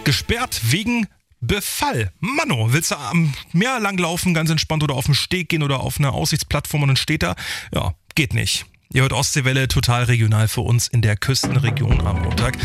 gesperrt wegen Befall. Mano, willst du am Meer langlaufen, ganz entspannt, oder auf den Steg gehen oder auf einer Aussichtsplattform und dann steht da? Ja, geht nicht. Ihr hört Ostseewelle, total regional für uns in der Küstenregion am Montag.